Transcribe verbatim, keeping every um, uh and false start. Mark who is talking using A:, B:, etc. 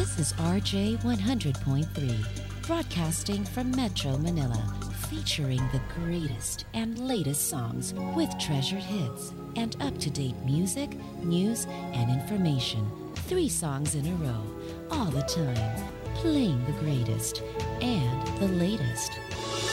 A: This is R J one hundred point three, broadcasting from Metro Manila, featuring the greatest and latest songs with treasured hits and up-to-date music, news, and information. Three songs in a row, all the time, playing the greatest and the latest.